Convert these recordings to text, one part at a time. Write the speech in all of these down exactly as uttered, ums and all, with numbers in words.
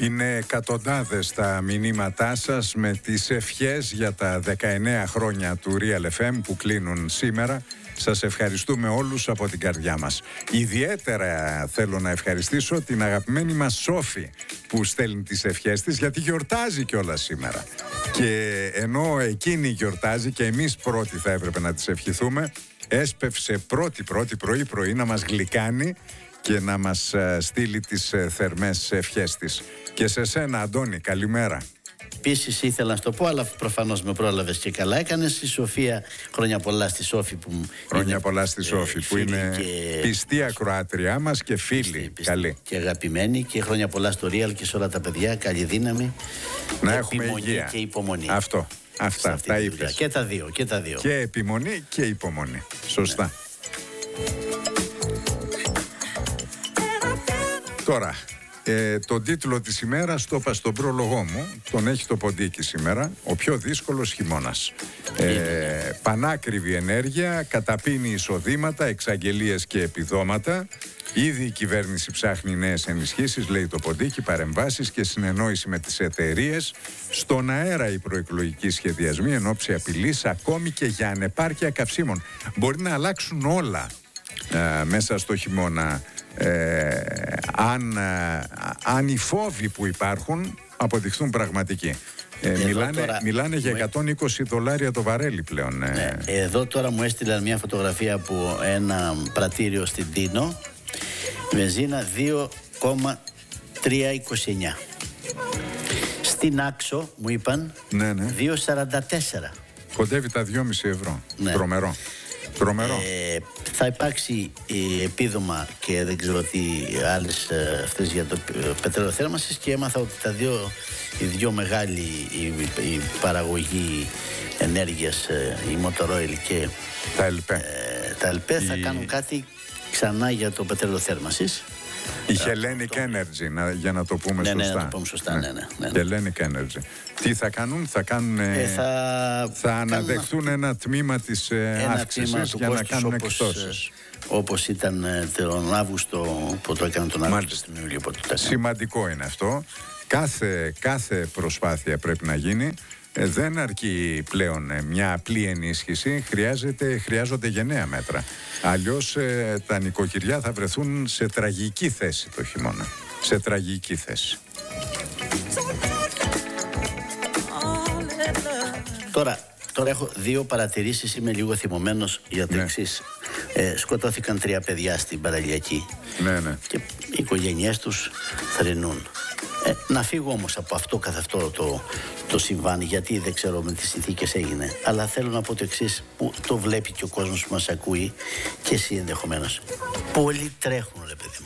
Είναι εκατοντάδες τα μηνύματά σας με τις ευχές για τα δεκαεννέα χρόνια του Real εφ εμ που κλείνουν σήμερα. Σας ευχαριστούμε όλους από την καρδιά μας. Ιδιαίτερα θέλω να ευχαριστήσω την αγαπημένη μας Σόφη που στέλνει τις ευχές της, γιατί γιορτάζει κιόλας σήμερα. Και ενώ εκείνη γιορτάζει και εμείς πρώτοι θα έπρεπε να της ευχηθούμε, έσπευσε πρώτη πρώτη πρωί πρωί να μας γλυκάνει και να μας στείλει τις θερμές ευχές της. Και σε σένα, Αντώνη, καλημέρα. Επίσης ήθελα να σου το πω, αλλά προφανώς με πρόλαβες και καλά έκανες. Στη Σοφία, χρόνια πολλά στη Σόφη που Χρόνια είναι, πολλά στη Σόφη ε, που είναι και... πιστή ακροάτριά μας και φίλη. Πιστή, πιστή, καλή. Και αγαπημένη, και χρόνια πολλά στο Real και σε όλα τα παιδιά. Καλή δύναμη. Να έχουμε επιμονή υγεία. Και υπομονή. Αυτό. Αυτά τα είπες. Και τα δύο, και τα δύο. Και επιμονή και υπομονή. Σωστά. Ναι. Τώρα, ε, τον τίτλο της ημέρας το είπα στον πρόλογό μου, τον έχει το ποντίκι σήμερα, ο πιο δύσκολος χειμώνας. Ε, πανάκριβη ενέργεια, καταπίνει εισοδήματα, εξαγγελίες και επιδόματα. Ήδη η κυβέρνηση ψάχνει νέες ενισχύσεις, λέει το ποντίκι, παρεμβάσεις και συνεννόηση με τις εταιρείες. Στον αέρα οι προεκλογικοί σχεδιασμοί εν ώψη απειλής, ακόμη και για ανεπάρκεια καυσίμων. Μπορεί να αλλάξουν όλα ε, μέσα στο χειμώνα. Ε, αν, ε, αν οι φόβοι που υπάρχουν αποδειχθούν πραγματικοί. Ε, μιλάνε τώρα, μιλάνε για εκατόν είκοσι δολάρια το βαρέλι πλέον. Ε. Ναι, εδώ τώρα μου έστειλαν μια φωτογραφία από ένα πρατήριο στην Τίνο. Βενζίνα δύο κόμμα τριακόσια είκοσι εννιά. Στην Άξο μου είπαν ναι, ναι. δύο κόμμα σαράντα τέσσερα. Κοντεύει τα δυόμισι ευρώ. Ναι. Τρομερό. Τρομερό. Ε, θα υπάρξει ε, επίδομα και δεν ξέρω τι άλλες ε, αυτές για το πετρέλαιο θέρμανσης, και έμαθα ότι τα δύο, οι δύο μεγάλοι η, η παραγωγή ενέργειας, ε, η Motorola και τα ΕΛΠΕ, ε, τα ΕΛΠΕ η... θα κάνουν κάτι ξανά για το πετρέλαιο θέρμανσης. Η Hellenic Energy, να, για να το πούμε ναι, σωστά. Ναι, να το πούμε σωστά, ναι, ναι, ναι, ναι. Hellenic Energy. Τι θα κάνουν, θα κάνουν, ε, θα, θα αναδεχθούν κάνουν ένα τμήμα της ένα αύξησης για να κάνουν όπως, εκπτώσεις. Όπως ήταν τον Αύγουστο που το έκαναν τον Αύγουστο στην Ιούλιο. Σημαντικό είναι αυτό. Κάθε, κάθε προσπάθεια πρέπει να γίνει. Ε, δεν αρκεί πλέον ε, μια απλή ενίσχυση, χρειάζεται, χρειάζονται γενναία μέτρα. Αλλιώς ε, τα νοικοκυριά θα βρεθούν σε τραγική θέση το χειμώνα. Σε τραγική θέση. Τώρα, τώρα έχω δύο παρατηρήσεις, είμαι λίγο θυμωμένος για το ναι. εξής. Ε, σκοτώθηκαν τρία παιδιά στην παραλιακή. Ναι, ναι. Και οι οικογένειές τους θρηνούν. Ε, να φύγω όμως από αυτό καθ' αυτό το, το συμβάν, γιατί δεν ξέρω με τις συνθήκες έγινε. Αλλά θέλω να πω το εξής, που το βλέπει και ο κόσμος που μας ακούει, και εσύ ενδεχομένως. Πολλοί τρέχουν, ρε παιδί μου.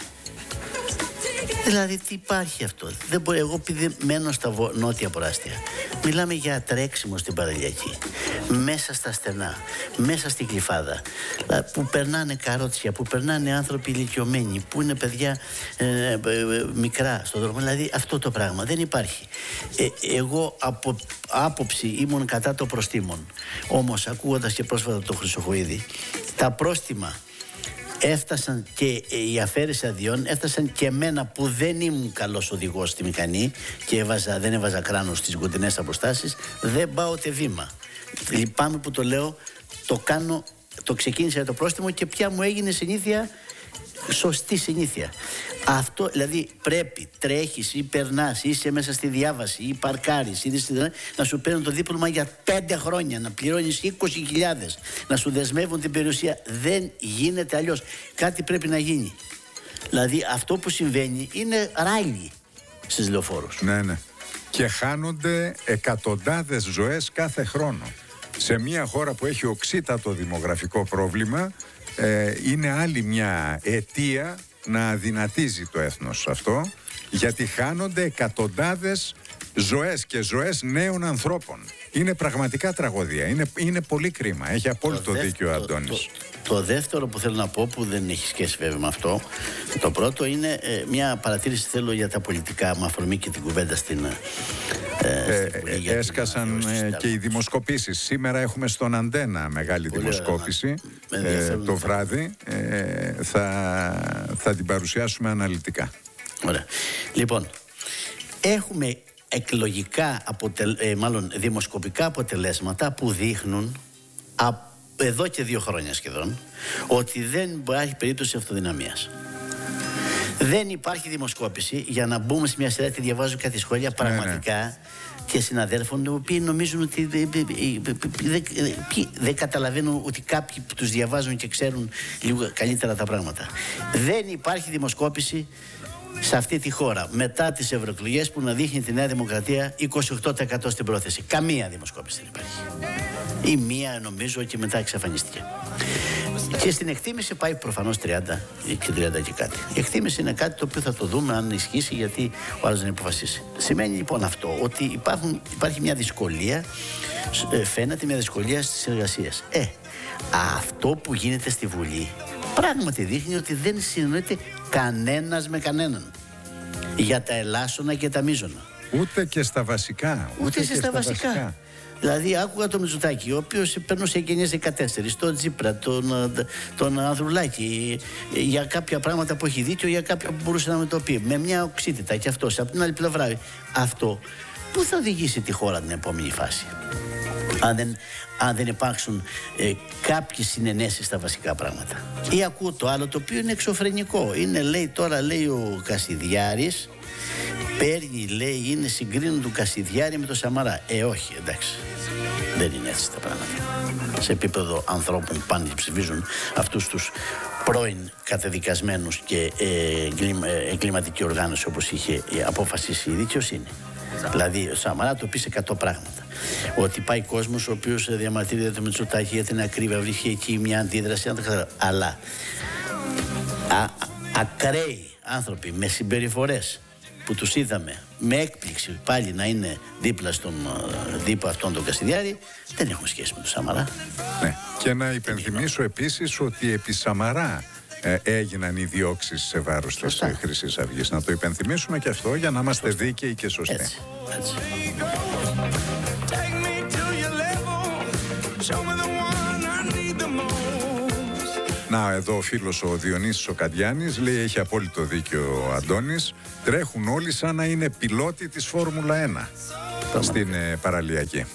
Δηλαδή τι υπάρχει αυτό. Δεν μπορεί, εγώ επειδή μένω στα βο, νότια προάστια, μιλάμε για τρέξιμο στην παραλιακή, μέσα στα στενά, μέσα στην Κλειφάδα, που περνάνε καρότσια, που περνάνε άνθρωποι ηλικιωμένοι, που είναι παιδιά ε, ε, ε, μικρά στον δρόμο. Δηλαδή αυτό το πράγμα δεν υπάρχει. Ε, εγώ από άποψη ήμουν κατά το προστήμων. Όμως ακούγοντας και πρόσφατα το Χρυσοχοΐδη, τα πρόστιμα έφτασαν, και η αφαίρεση αδειών έφτασαν και εμένα που δεν ήμουν καλός οδηγός στη μηχανή και έβαζα, δεν έβαζα κράνος στις κοντινές αποστάσεις, δεν πάω ούτε βήμα. Λυπάμαι που το λέω, το κάνω, το ξεκίνησα το πρόστιμο και πια μου έγινε συνήθεια, σωστή συνήθεια. Αυτό δηλαδή πρέπει, τρέχεις ή περνάς, είσαι μέσα στη διάβαση ή παρκάρεις ή να σου παίρνουν το δίπλωμα για πέντε χρόνια, να πληρώνεις είκοσι χιλιάδες, να σου δεσμεύουν την περιουσία. Δεν γίνεται αλλιώς. Κάτι πρέπει να γίνει. Δηλαδή αυτό που συμβαίνει είναι ράλι στις λεωφόρους. Ναι, ναι. Και χάνονται εκατοντάδες ζωές κάθε χρόνο. Σε μια χώρα που έχει οξύτατο δημογραφικό πρόβλημα, ε, είναι άλλη μια αιτία να αδυνατίζει το έθνος αυτό, γιατί χάνονται εκατοντάδες ζωές και ζωές νέων ανθρώπων. Είναι πραγματικά τραγωδία. Είναι, είναι πολύ κρίμα. Έχει απόλυτο το δίκιο ο Αντώνης. Το, το, το δεύτερο που θέλω να πω, που δεν έχει σχέση βέβαια με αυτό, το πρώτο είναι ε, μια παρατήρηση θέλω για τα πολιτικά, με αφορμή και την κουβέντα στην ε, ε, ε, έσκασαν ε, και οι δημοσκοπήσεις. Σήμερα έχουμε στον Αντένα μεγάλη πολύ δημοσκόπηση ε, το βράδυ. Ε, θα, θα την παρουσιάσουμε αναλυτικά. Ωραία. Λοιπόν, έχουμε εκλογικά, αποτελ, ε, μάλλον δημοσκοπικά αποτελέσματα που δείχνουν α, εδώ και δύο χρόνια σχεδόν ότι δεν υπάρχει περίπτωση αυτοδυναμίας. Δεν υπάρχει δημοσκόπηση για να μπούμε σε μια σειρά και διαβάζω κάτι σχόλια πραγματικά ναι, ναι. και συναδέλφων οι οποίοι νομίζουν ότι δεν καταλαβαίνουν ότι κάποιοι που τους διαβάζουν και ξέρουν λίγο καλύτερα τα πράγματα. Δεν υπάρχει δημοσκόπηση σε αυτή τη χώρα μετά τις ευρωεκλογές που να δείχνει τη Νέα Δημοκρατία είκοσι οκτώ τοις εκατό στην πρόθεση. Καμία δημοσκόπηση δεν υπάρχει. Ή μία νομίζω και μετά εξαφανίστηκε. Και στην εκτίμηση πάει προφανώς τριάντα και τριάντα και κάτι. Η εκτίμηση είναι κάτι το οποίο θα το δούμε αν ισχύσει, γιατί ο άλλος δεν αποφασίσει. Σημαίνει λοιπόν αυτό ότι υπάρχουν, υπάρχει μια δυσκολία, φαίνεται μια δυσκολία στις εργασίες. Ε, αυτό που γίνεται στη Βουλή πράγματι δείχνει ότι δεν συνοείται κανένας με κανέναν για τα ελάσσονα και τα μείζωνα. Ούτε και στα βασικά. Ούτε, ούτε και στα, στα βασικά. βασικά. Δηλαδή, άκουγα τον Μητσοτάκη, ο οποίος περνούσε γενιές δεκατέσσερα, τον Τσίπρα, τον, τον Ανδρουλάκη, για κάποια πράγματα που έχει δίκιο, για κάποια που μπορούσε να με το πει. Με μια οξύτητα και αυτός. Από την άλλη πλευρά, αυτό πού θα οδηγήσει τη χώρα την επόμενη φάση, αν δεν, αν δεν υπάρξουν ε, κάποιες συνενέσεις στα βασικά πράγματα. Ή ακούω το άλλο, το οποίο είναι εξωφρενικό. Είναι, λέει, τώρα λέει ο Κασιδιάρης. Παίρνει, λέει, είναι συγκρίνουν του Κασιδιάρη με το Σαμαρά. Ε, όχι, εντάξει. Δεν είναι έτσι τα πράγματα. Σε επίπεδο ανθρώπων που πάνε και ψηφίζουν αυτούς τους πρώην καταδικασμένους και ε, εγκληματική οργάνωση, όπως είχε αποφασίσει η δικαιοσύνη. Δηλαδή, ο Σαμαρά το πει σε εκατό πράγματα. Ότι πάει κόσμος ο οποίος διαμαρτύρεται το Μητσοτάκη για την ακρίβεια, βρίσκει εκεί μια αντίδραση, αλλά α, ακραίοι άνθρωποι με συμπεριφορές που τους είδαμε με έκπληξη πάλι να είναι δίπλα στον δίπλα αυτόν τον Κασιδιάρη, δεν έχουν σχέση με τον Σαμαρά. Ναι. Και να υπενθυμίσω επίσης ότι επί Σαμαρά ε, έγιναν οι διώξεις σε βάρος της Χρυσής Αυγής. Να το υπενθυμίσουμε και αυτό για να είμαστε Σωστά. δίκαιοι και σωστοί. Έτσι, έτσι. Να, εδώ ο φίλος ο Διονύσης ο Καντιάνης λέει, έχει απόλυτο δίκιο ο Αντώνης, τρέχουν όλοι σαν να είναι πιλότοι της Φόρμουλα ένα στην ε, παραλιακή.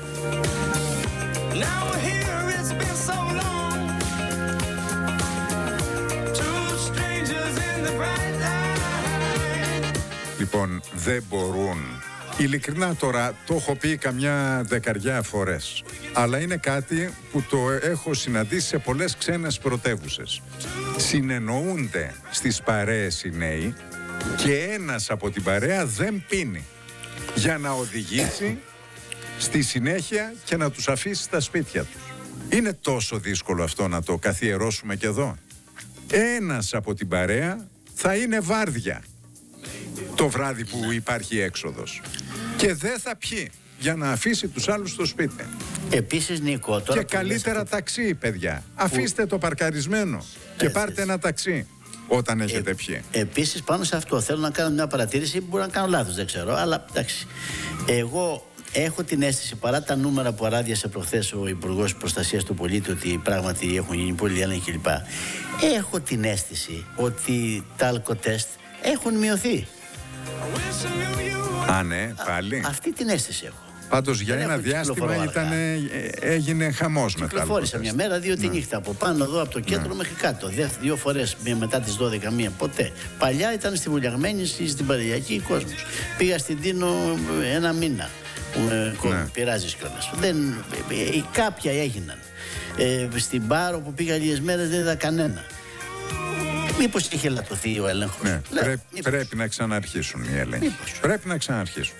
Λοιπόν, δεν μπορούν. Ειλικρινά τώρα, το έχω πει καμιά δεκαριά φορές, αλλά είναι κάτι που το έχω συναντήσει σε πολλές ξένες πρωτεύουσες. Συνεννοούνται στις παρέες οι νέοι και ένας από την παρέα δεν πίνει για να οδηγήσει στη συνέχεια και να τους αφήσει στα σπίτια τους. Είναι τόσο δύσκολο αυτό να το καθιερώσουμε και εδώ. Ένας από την παρέα θα είναι βάρδια το βράδυ που υπάρχει έξοδος και δεν θα πιει για να αφήσει τους άλλους στο σπίτι. Επίσης, Νίκο, τώρα και καλύτερα αυτό... ταξί, παιδιά. Αφήστε που... το παρκαρισμένο και Έτσι. πάρτε ένα ταξί όταν έχετε ε, πιει. Επίσης, πάνω σε αυτό θέλω να κάνω μια παρατήρηση, μπορεί να κάνω λάθος, δεν ξέρω, αλλά εντάξει. Εγώ έχω την αίσθηση, παρά τα νούμερα που αράδιασε προχθές ο Υπουργός Προστασίας του Πολίτη, ότι πράγματι έχουν γίνει πολλοί έλεγχοι κλπ. Έχω την αίσθηση ότι τα αλκοτέστ έχουν μειωθεί. Α, ναι, πάλι. Α, αυτή την αίσθηση έχω. Πάντως για Δεν ένα διάστημα ήτανε, έγινε χαμός μετά. Κυκλοφόρησα μια μέρα, δύο τη ναι. νύχτα. Από πάνω εδώ, από το κέντρο ναι. μέχρι κάτω. Δύο φορές μετά τις δώδεκα, μία ποτέ. Παλιά ήταν στη Βουλιαγμένη, στην Παραλιακή κόσμος. Πήγα στην Τίνο ένα μήνα. Που ναι. πειράζεις κιόλας. Δεν, ε, κάποια έγιναν. Ε, στην Πάρο που πήγα λίγες μέρες δεν είδα κανένα. Μήπως είχε λατωθεί ο έλεγχος. Ναι, Λέ, πρέ, πρέπει να ξαναρχίσουν οι έλεγχοι. Μήπως. Πρέπει να ξαναρχίσουν.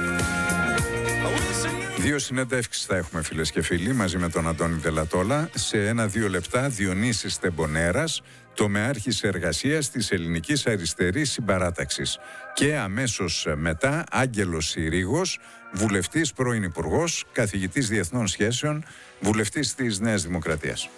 Δύο συνεντεύξεις θα έχουμε, φίλες και φίλοι, μαζί με τον Αντώνη Τελατόλα. Σε ένα-δύο λεπτά, Διονύσης Τεμπονέρας, τομεάρχης εργασίας της Ελληνικής Αριστερής Συμπαράταξης. Και αμέσως μετά, Άγγελος Συρίγος, βουλευτής, πρώην υπουργός, καθηγητής διεθνών σχέσεων, βουλευτής της Νέας Δημοκρατίας.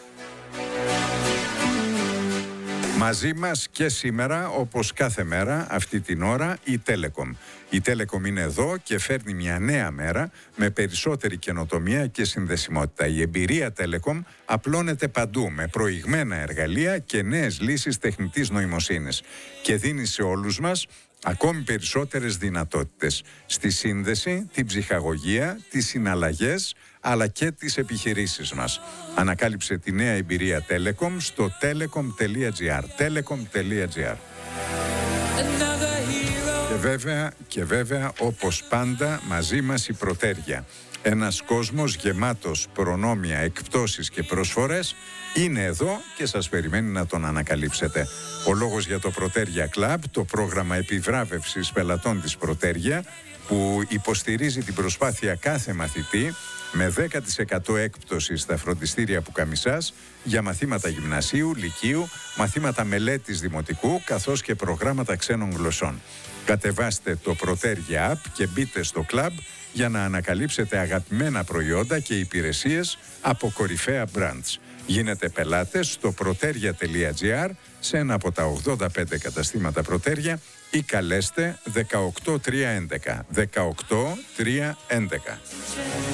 Μαζί μας και σήμερα, όπως κάθε μέρα, αυτή την ώρα, η Telecom. Η Telecom είναι εδώ και φέρνει μια νέα μέρα με περισσότερη καινοτομία και συνδεσιμότητα. Η εμπειρία Telecom απλώνεται παντού με προηγμένα εργαλεία και νέες λύσεις τεχνητής νοημοσύνης και δίνει σε όλους μας ακόμη περισσότερες δυνατότητες στη σύνδεση, την ψυχαγωγία, τις συναλλαγές αλλά και τις επιχειρήσεις μας. Ανακάλυψε τη νέα εμπειρία Telecom στο telecom.gr telecom.gr Και βέβαια, και βέβαια όπως πάντα μαζί μας η Πρωτέρια. Ένας κόσμος γεμάτος προνόμια, εκπτώσεις και προσφορές είναι εδώ και σας περιμένει να τον ανακαλύψετε. Ο λόγος για το Πρωτέρια Club, το πρόγραμμα επιβράβευσης πελατών της Πρωτέρια, που υποστηρίζει την προσπάθεια κάθε μαθητή με δέκα τοις εκατό έκπτωση στα φροντιστήρια Πουκαμισάς για μαθήματα γυμνασίου, λυκείου, μαθήματα μελέτης δημοτικού καθώς και προγράμματα ξένων γλωσσών. Κατεβάστε το Πρωτέρια App και μπείτε στο κλαμπ για να ανακαλύψετε αγαπημένα προϊόντα και υπηρεσίες από κορυφαία brands. Γίνετε πελάτες στο proteria.gr σε ένα από τα ογδόντα πέντε καταστήματα Πρωτέρια ή καλέστε δεκαοκτώ τριακόσια έντεκα δεκαοκτώ τριακόσια έντεκα.